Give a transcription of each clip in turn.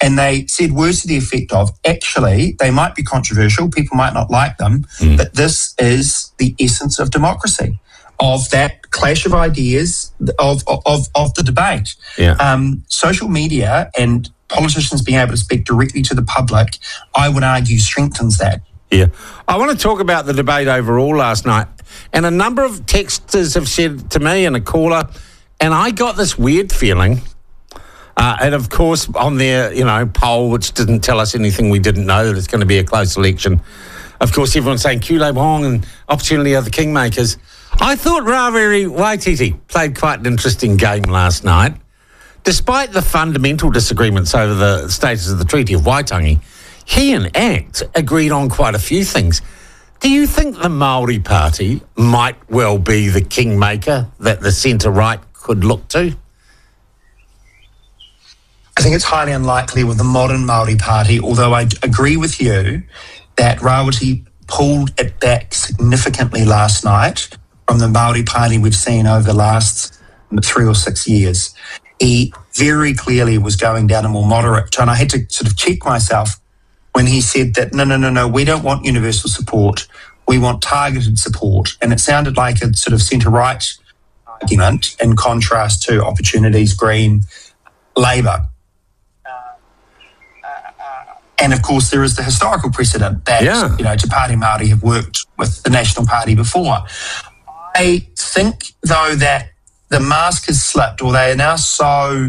And they said words to the effect of, actually, they might be controversial, people might not like them, but this is the essence of democracy, of that clash of ideas, of the debate. Social media and politicians being able to speak directly to the public, I would argue, strengthens that. Yeah. I want to talk about the debate overall last night. And a number of texters have said to me, and a caller, and I got this weird feeling. And, of course, on their, poll, which didn't tell us anything we didn't know, that it's going to be a close election, of course, everyone's saying Kule Wong and Opportunity are the kingmakers. I thought Rawiri Waititi played quite an interesting game last night. Despite the fundamental disagreements over the status of the Treaty of Waitangi, he and ACT agreed on quite a few things. Do you think the Māori Party might well be the kingmaker that the centre-right could look to? I think it's highly unlikely with the modern Māori Party, although I agree with you that Rawiri pulled it back significantly last night from the Māori Party we've seen over the last 3 or 6 years. He very clearly was going down a more moderate tone. I had to sort of check myself when he said that, no, we don't want universal support. We want targeted support. And it sounded like a sort of centre-right argument in contrast to Opportunities, Green, Labour. And, of course, there is the historical precedent that, Te Pāti Māori have worked with the National Party before. I think, though, that the mask has slipped, or they are now so,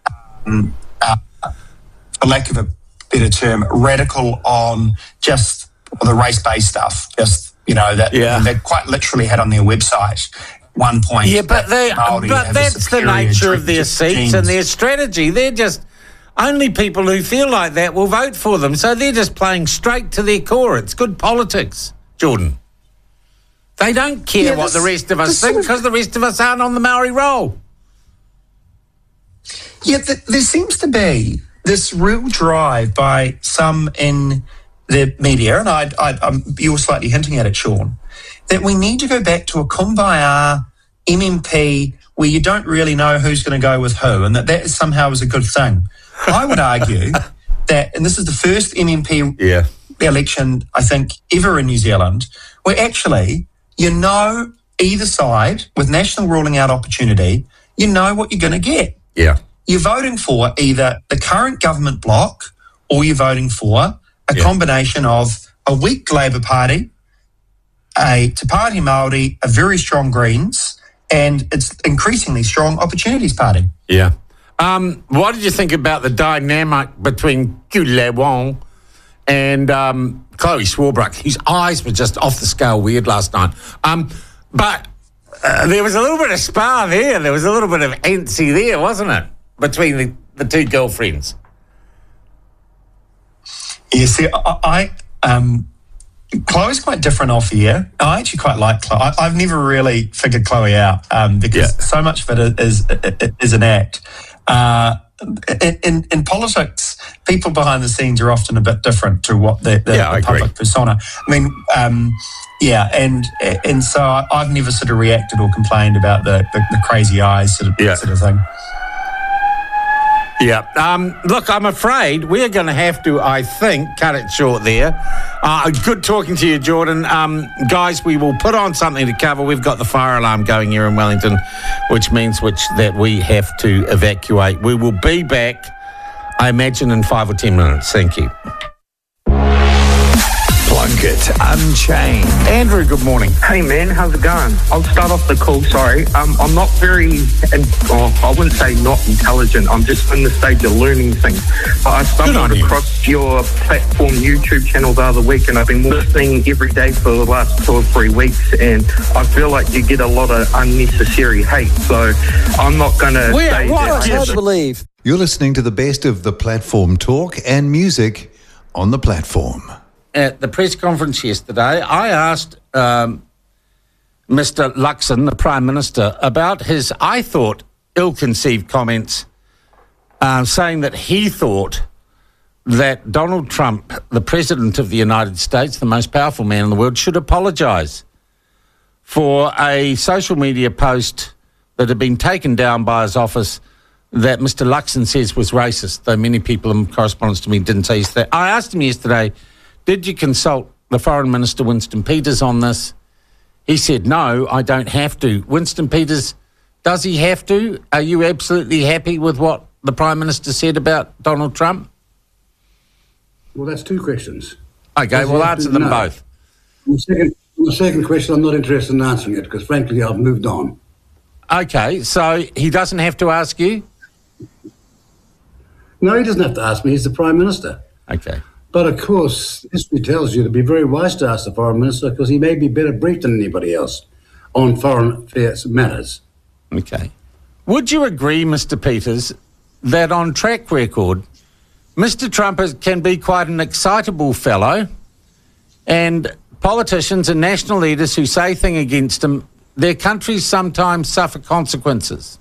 for lack of a better term, radical on just the race-based stuff. They quite literally had on their website one point. Yeah, but that's the nature of their seats and their strategy. They're just... Only people who feel like that will vote for them. So they're just playing straight to their core. It's good politics, Jordan. They don't care what the rest of us think because the rest of us aren't on the Maori roll. Yeah, there seems to be this real drive by some in the media, and you're slightly hinting at it, Sean, that we need to go back to a kumbaya MMP where you don't really know who's going to go with who, and that somehow is a good thing. I would argue that, and this is the first MMP election, I think, ever in New Zealand, where actually, either side, with National ruling out Opportunity, you know what you're going to get. Yeah. You're voting for either the current government bloc or you're voting for a combination of a weak Labour Party, a Te Pāti Māori, a very strong Greens, and it's increasingly strong Opportunities Party. Yeah. What did you think about the dynamic between Kule Wong and Chloe Swarbrick, whose eyes were just off the scale weird last night? But there was a little bit of spar there. There was a little bit of antsy there, wasn't it, between the two girlfriends? Yeah, see, Chloe's quite different off here. I actually quite like Chloe. I've never really figured Chloe out because so much of it is an act. In politics, people behind the scenes are often a bit different to what the public persona. I mean, and so I've never sort of reacted or complained about the crazy eyes sort of thing. Yeah. Look, I'm afraid we're going to have to, I think, cut it short there. Good talking to you, Jordan. Guys, we will put on something to cover. We've got the fire alarm going here in Wellington, which means that we have to evacuate. We will be back, I imagine, in 5 or 10 minutes. Thank you. Plunkett Unchained. Andrew, good morning. Hey man, how's it going? I'll start off the call, sorry. I'm not I wouldn't say not intelligent, I'm just in the stage of learning things. But I stumbled across your platform YouTube channel the other week and I've been listening every day for the last 2 or 3 weeks and I feel like you get a lot of unnecessary hate. So I'm not going to say that. Hard to believe. You're listening to the best of the platform talk and music on the platform. At the press conference yesterday, I asked Mr. Luxon, the Prime Minister, about his, I thought, ill-conceived comments saying that he thought that Donald Trump, the President of the United States, the most powerful man in the world, should apologise for a social media post that had been taken down by his office that Mr. Luxon says was racist, though many people in correspondence to me didn't say that. I asked him yesterday, did you consult the Foreign Minister, Winston Peters, on this? He said, no, I don't have to. Winston Peters, does he have to? Are you absolutely happy with what the Prime Minister said about Donald Trump? Well, that's two questions. Okay, we'll answer them both. The second question, I'm not interested in answering it because, frankly, I've moved on. Okay, so he doesn't have to ask you? No, he doesn't have to ask me. He's the Prime Minister. Okay. But, of course, history tells you to be very wise to ask the Foreign Minister because he may be better briefed than anybody else on foreign affairs matters. Okay. Would you agree, Mr. Peters, that on track record, Mr. Trump can be quite an excitable fellow, and politicians and national leaders who say things against him, their countries sometimes suffer consequences?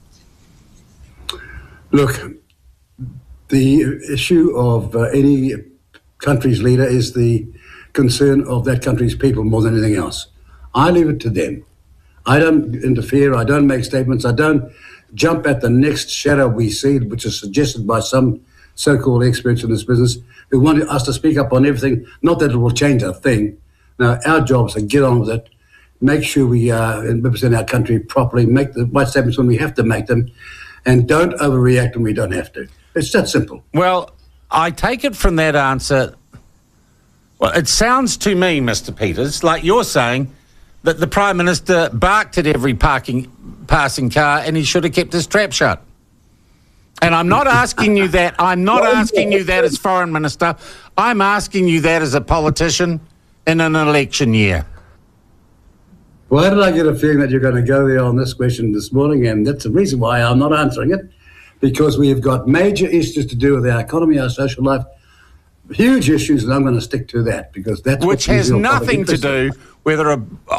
Look, the issue of any country's leader is the concern of that country's people more than anything else. I leave it to them. I don't interfere. I don't make statements. I don't jump at the next shadow we see, which is suggested by some so-called experts in this business who want us to speak up on everything. Not that it will change a thing. Now, our job is to get on with it, make sure we represent our country properly, make the right statements when we have to make them, and don't overreact when we don't have to. It's that simple. Well, I take it from that answer, well, it sounds to me, Mr. Peters, like you're saying that the Prime Minister barked at every passing car and he should have kept his trap shut. And I'm not asking you that. I'm not asking you that as Foreign Minister. I'm asking you that as a politician in an election year. Why did I get a feeling that you're going to go there on this question this morning? And that's the reason why I'm not answering it, because we have got major issues to do with our economy, our social life, huge issues, and I'm going to stick to that because that's which has nothing to do whether a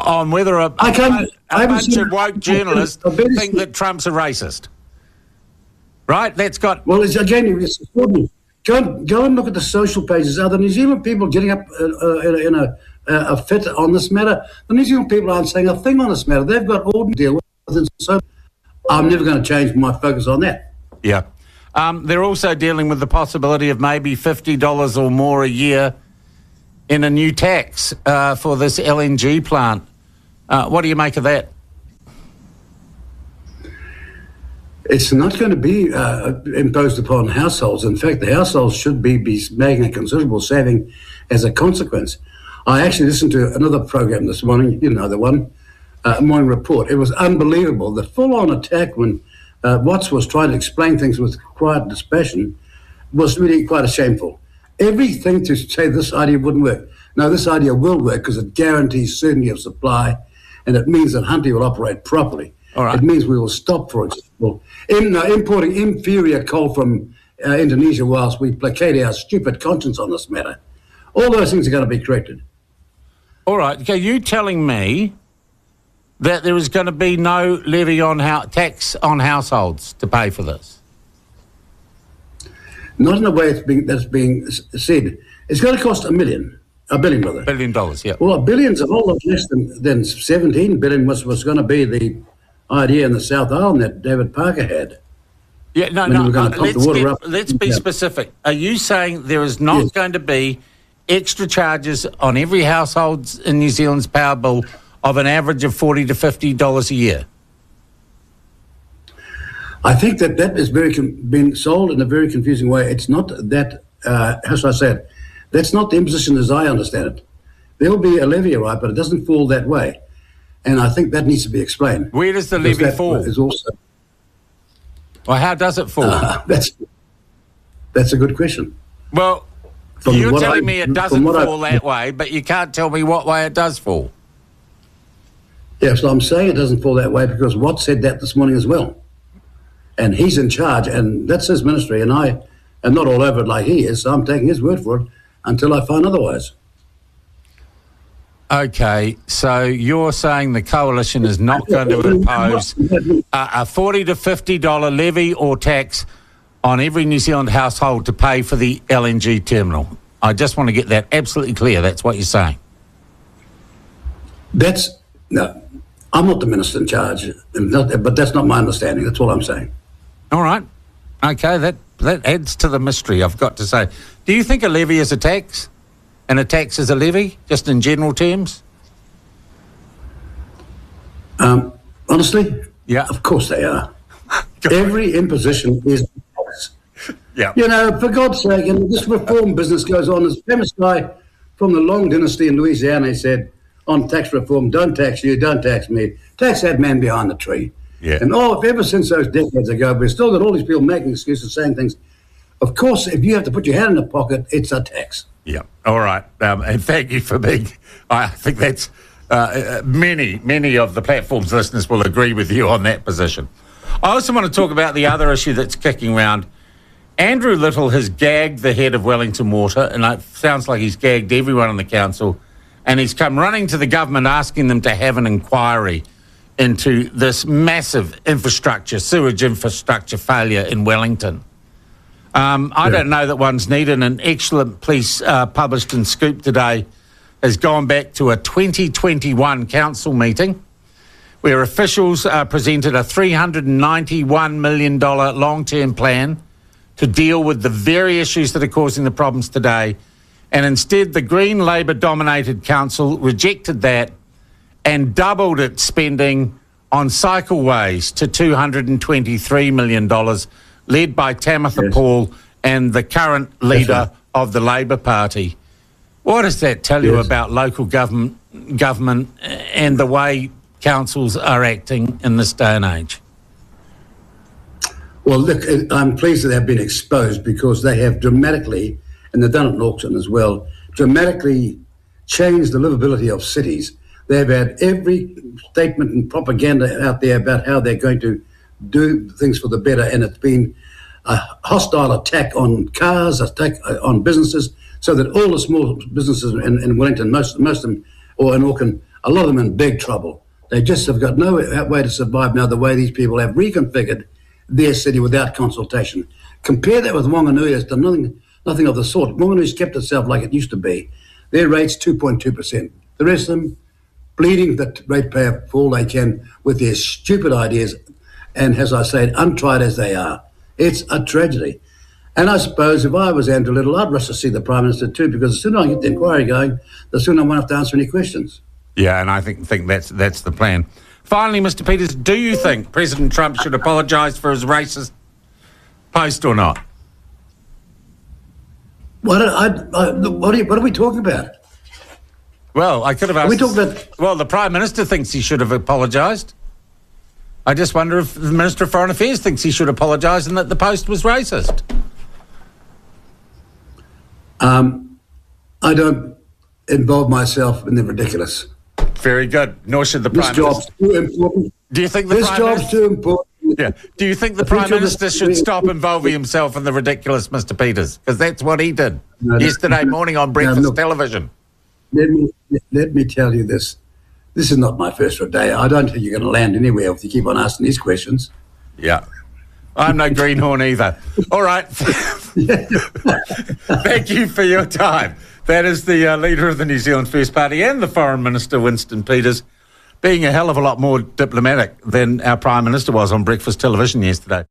bunch of woke journalists think that Trump's a racist. Right? That's got... Well, it's extraordinary. Go and look at the social pages. Are the New Zealand people getting up in a fit on this matter? The New Zealand people aren't saying a thing on this matter. They've got ordinary deal with it. So I'm never going to change my focus on that. Yeah. They're also dealing with the possibility of maybe $50 or more a year in a new tax for this LNG plant. What do you make of that? It's not going to be imposed upon households. In fact, the households should be making a considerable saving as a consequence. I actually listened to another program this morning, you know the one, Morning Report. It was unbelievable. The full-on attack when Watts was trying to explain things with quiet dispassion was really quite shameful. Everything to say this idea wouldn't work. No, this idea will work because it guarantees certainty of supply, and it means that Hunty will operate properly. All right. It means we will stop, for example, importing inferior coal from Indonesia whilst we placate our stupid conscience on this matter. All those things are going to be corrected. All right. Okay, you telling me that there is going to be no levy on tax on households to pay for this? Not in the way that's being said. It's going to cost $1 billion, rather. $1 billion, yeah. Yeah, let's be specific. Are you saying there is not going to be extra charges on every household in New Zealand's power bill of an average of $40 to $50 a year? I think that is been sold in a very confusing way. It's not that, how should I say it? That's not the imposition as I understand it. There will be a levy, right, but it doesn't fall that way. And I think that needs to be explained. Where does the levy fall? Well, how does it fall? That's a good question. Well, you're telling me it doesn't fall that way, but you can't tell me what way it does fall. Yeah, so I'm saying it doesn't fall that way because Watt said that this morning as well. And he's in charge, and that's his ministry, and I am not all over it like he is, so I'm taking his word for it until I find otherwise. Okay, so you're saying the coalition is not going to impose a $40 to $50 levy or tax on every New Zealand household to pay for the LNG terminal. I just want to get that absolutely clear. That's what you're saying. No, I'm not the minister in charge, but that's not my understanding. That's all I'm saying. All right. Okay, that adds to the mystery, I've got to say. Do you think a levy is a tax? And a tax is a levy, just in general terms? Honestly? Yeah. Of course they are. Every imposition is a tax. Yeah. You know, for God's sake, and this reform business goes on. This famous guy from the Long dynasty in Louisiana said on tax reform, don't tax you, don't tax me. Tax that man behind the tree. Yeah. And ever since those decades ago, we've still got all these people making excuses, saying things. Of course, if you have to put your hand in the pocket, it's a tax. Yeah. All right. And thank you for being... I think that's... many of the platform's listeners will agree with you on that position. I also want to talk about the other issue that's kicking around. Andrew Little has gagged the head of Wellington Water, and it sounds like he's gagged everyone in the council, and he's come running to the government asking them to have an inquiry into this massive sewage infrastructure failure in Wellington. I don't know that one's needed. An excellent piece published in Scoop today has gone back to a 2021 council meeting where officials presented a $391 million long-term plan to deal with the very issues that are causing the problems today. And instead, the Green Labour-dominated council rejected that and doubled its spending on cycleways to $223 million, led by Tamitha Paul and the current leader of the Labour Party. What does that tell you about local government and the way councils are acting in this day and age? Well, look, I'm pleased that they've been exposed because they have dramatically, and they've done it in Auckland as well, dramatically changed the livability of cities. They've had every statement and propaganda out there about how they're going to do things for the better, and it's been a hostile attack on cars, attack on businesses, so that all the small businesses in Wellington, most of them, or in Auckland, a lot of them in big trouble. They just have got no way to survive now, the way these people have reconfigured their city without consultation. Compare that with Wanganui. It's done nothing of the sort. Wanganui's kept itself like it used to be. Their rate's 2.2%. The rest of them bleeding the ratepayer for all they can with their stupid ideas, and as I said, untried as they are. It's a tragedy. And I suppose if I was Andrew Little, I'd rush to see the Prime Minister too, because the sooner I get the inquiry going, the sooner I won't have to answer any questions. Yeah, and I think that's the plan. Finally, Mr. Peters, do you think President Trump should apologise for his racist post or not? What are we talking about? Well, I could have asked... Are we talking about... Well, the Prime Minister thinks he should have apologised. I just wonder if the Minister of Foreign Affairs thinks he should apologise and that the post was racist. I don't involve myself in the ridiculous. Very good. Nor should the Prime Minister. This job's too important. Do you think the This Prime job's Minister... too important. Yeah. Do you think the Prime Minister should stop involving himself in the ridiculous, Mr. Peters? Because that's what he did yesterday morning on breakfast television. Let me tell you this. This is not my first rodeo. I don't think you're going to land anywhere if you keep on asking these questions. Yeah. I'm no greenhorn either. All right. Thank you for your time. That is the leader of the New Zealand First Party and the Foreign Minister, Winston Peters, being a hell of a lot more diplomatic than our Prime Minister was on breakfast television yesterday.